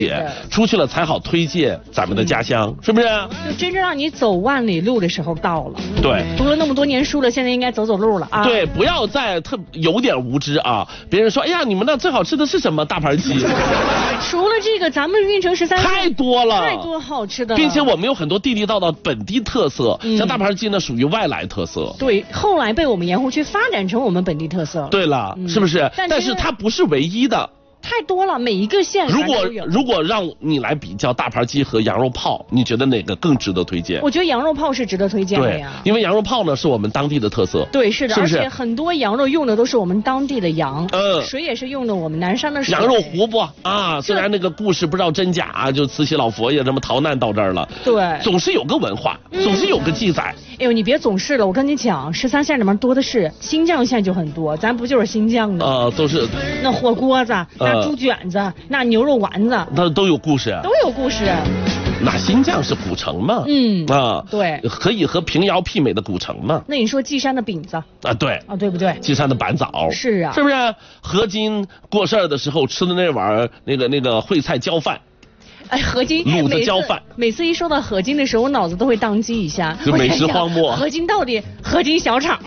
出去了才好推荐咱们的家乡，是不是？ 就真正让你走万里路的时候到了。 对， 读了那么多年书了，现在应该走走路了啊。 对，不要再有点无知啊！别人说，哎呀，你们那最好吃的是什么？大盘鸡。 除了这个，咱们运城13 太多了， 太多好吃的了， 并且我们有很多地地道道本地特色，像大盘鸡呢属于外来特色。 对，后来被我们盐湖区发展成我们本地特色。 对了，是不是？但是它不是唯一的。 太多了，每一个县如果让你来比较大盘鸡和羊肉泡，你觉得哪个更值得推荐？ 我觉得羊肉泡是值得推荐的呀。 对，因为羊肉泡呢是我们当地的特色。 对，是的， 是不是？ 而且很多羊肉用的都是我们当地的羊，水也是用的我们南山的水。 羊肉糊不啊？虽然那个故事不知道真假啊，就慈禧老佛爷这么逃难到这儿了， 对， 总是有个文化，总是有个记载。 哎呦，你别总是了，我跟你讲，13县里面多的是，新疆县就很多，咱不就是新疆的？ 都是那火锅子，那猪卷子，那牛肉丸子， 那都有故事， 都有故事。 那新疆是古城嘛？ 对， 可以和平遥媲美的古城嘛？ 那你说稷山的饼子啊，对对不对？ 稷山的板枣是啊， 是不是？何金过事儿的时候吃的那碗那个烩菜浇饭。 哎，何金卤子浇饭， 每次一说到何金的时候，我脑子都会宕机一下。 就美食荒漠。 何金到底何金小炒？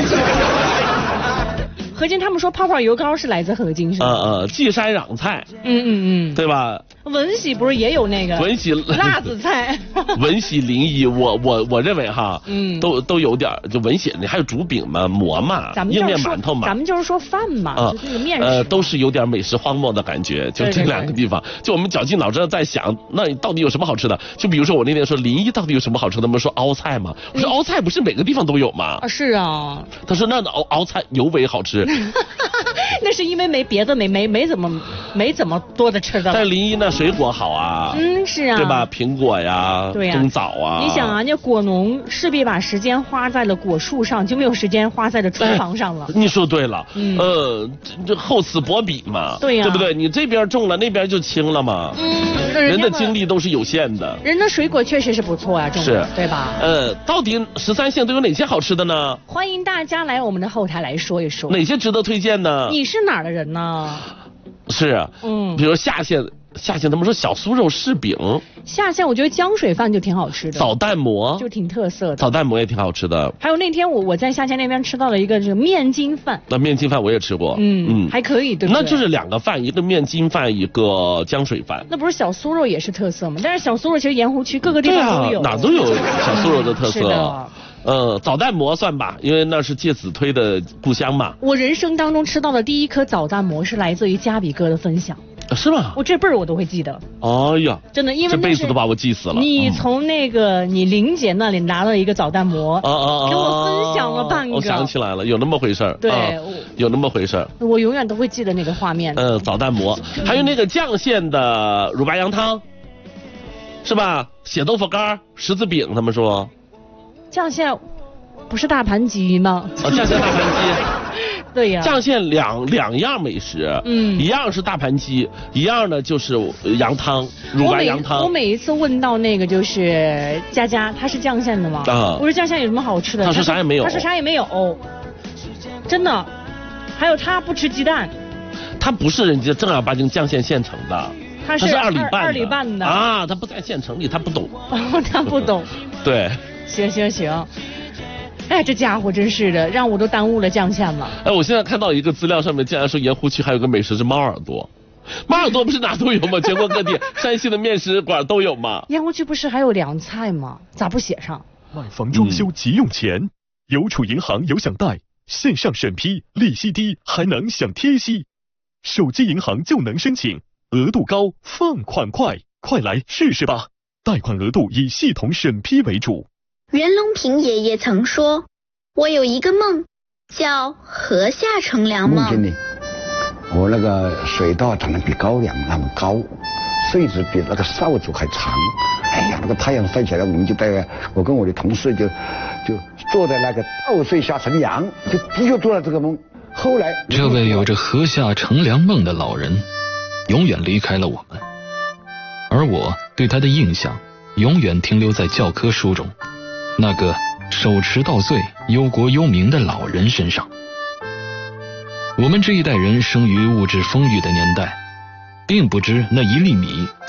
何金他们说泡泡油膏是来自何金是吧？ 稷山壤菜。对吧？ 闻喜不是也有那个闻喜辣子菜？ 闻喜临沂，我认为哈，都有点就闻喜，你还有竹饼嘛、馍嘛、硬面馒头嘛， 咱们就是说饭嘛，就是那个面食， 都是有点美食荒漠的感觉，就这两个地方，就我们绞尽脑汁在想，那到底有什么好吃的？就比如说我那天说临沂到底有什么好吃的？他们说凹菜嘛，我说凹菜不是每个地方都有吗？ 是啊。 他说那凹菜尤为好吃。 那是因为没怎么多的吃的。 但临沂那水果好啊， 是啊， 对吧？苹果呀，对呀，冬枣啊。 你想啊，那果农势必把时间花在了果树上，就没有时间花在了厨房上了。 你说对了，这厚此薄彼嘛， 对呀， 对不对？你这边种了，那边就轻了嘛。人的精力都是有限的。 人的水果确实是不错呀，种的，对吧？ 到底13县都有哪些好吃的呢？ 欢迎大家来我们的后台来说一说， 哪些值得推荐呢？ 你是哪儿的人呢？ 是，比如下县他们说小酥肉柿饼。 下县我觉得浆水饭就挺好吃的， 枣蛋馍就挺特色的， 枣蛋馍也挺好吃的。 还有那天我在下县那边吃到了一个这个面筋饭， 那面筋饭我也吃过， 还可以，对不对？ 那就是两个饭，一个面筋饭，一个浆水饭。 那不是小酥肉也是特色吗？但是小酥肉其实盐湖区各个地方都有， 哪都有小酥肉的特色。 是的。 枣蛋馍算吧，因为那是介子推的故乡嘛。 我人生当中吃到的第一颗枣蛋馍是来自于加比哥的分享。 是吗？ 我这辈儿我都会记得。 哎呀， 真的，因为这辈子都把我记死了。 你从那个你玲姐那里拿了一个枣蛋馍，给我分享了半个。 我想起来了，有那么回事儿。 对， 有那么回事儿。 我永远都会记得那个画面。 枣蛋馍，还有那个绛县的乳白羊汤，是吧？血豆腐干、十字饼，他们说。 绛县不是大盘鸡吗？ 绛县大盘鸡。 对呀， 绛县两样美食，一样是大盘鸡，一样呢就是羊汤，乳白羊汤。 我每一次问到那个就是佳佳，他是绛县的吗？我说绛县有什么好吃的？ 他说啥也没有。 他说啥也没有，真的。还有他不吃鸡蛋。 他不是人家正儿八经绛县县城的， 他是2里半的啊，他不在县城里，他不懂。 他不懂。 对。 行。哎，这家伙真是的，让我都耽误了绛县了。 哎，我现在看到一个资料上面竟然说盐湖区还有个美食是猫耳朵。猫耳朵不是哪都有吗？全国各地山西的面食馆都有吗？ 盐湖区不是还有凉菜吗？咋不写上？ 买房装修急用钱，邮储银行有享贷，线上审批，利息低，还能享贴息。手机银行就能申请，额度高，放款快，快来试试吧！贷款额度以系统审批为主。 袁隆平爷爷曾说，我有一个梦，叫河下乘凉梦。 梦见呢，我那个水稻长得比高粱那么高，穗子比那个扫帚还长。哎呀，那个太阳晒起来，我们就我跟我的同事就坐在那个稻穗下乘凉，就做了这个梦。后来， 这位有着河下乘凉梦的老人，永远离开了我们，而我对他的印象永远停留在教科书中。那个手持稻穗忧国忧民的老人身上。我们这一代人生于物质丰裕的年代，并不知那1粒米